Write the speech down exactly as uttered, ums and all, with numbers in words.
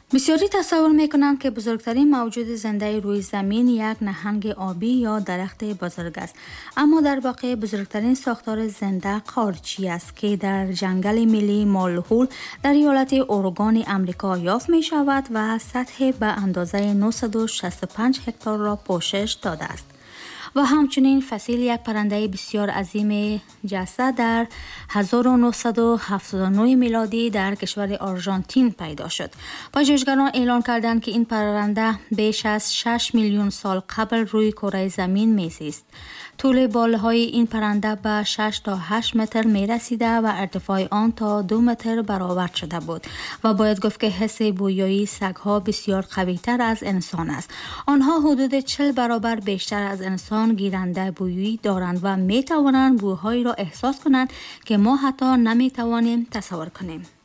بسیاری تصور میکنند که بزرگترین موجود زنده روی زمین یک نهنگ آبی یا درخت بزرگ است، اما در واقع بزرگترین ساختار زنده قارچی است که در جنگل ملی مالهول در ایالت اورگون امریکا یافت می شود و سطح به اندازه نهصد و شصت و پنج هکتار را پوشش داده است. و همچنین فسیل یک پرنده بسیار عظیم جسه در هزار و نهصد و هفتاد و نه میلادی در کشور آرژانتین پیدا شد. پژوهشگران اعلام کردند که این پرنده بیش از شش میلیون سال قبل روی کره زمین میزیست. طول بالهای این پرنده به شش تا هشت متر می رسیده و ارتفاع آن تا دو متر برآورد شده بود و باید گفت که حس بویایی سگ‌ها بسیار قوی تر از انسان است. آنها حدود چهل برابر بیشتر از انسان گیرنده بویایی دارند و می توانند بویهایی را احساس کنند که ما حتی نمی توانیم تصور کنیم.